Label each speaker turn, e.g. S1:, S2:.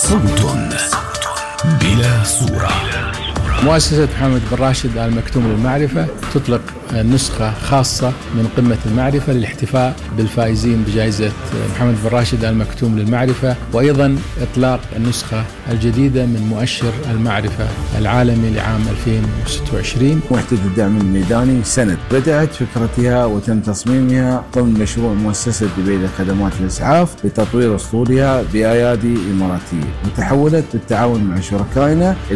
S1: صوت بلا صورة.
S2: مؤسسة محمد بن راشد آل مكتوم للمعرفة تطلق نسخة خاصة من قمة المعرفة للاحتفاء بالفائزين بجائزة محمد بن راشد آل مكتوم للمعرفة، وأيضا إطلاق النسخة الجديدة من مؤشر المعرفة العالمي لعام 2026.
S3: وحدة الدعم الميداني سند بدأت فكرتها وتم تصميمها ضمن مشروع مؤسسة دبي لخدمات الإسعاف لتطوير أسطولها بأيادي إماراتية، وتحولت بالتعاون مع شركائنا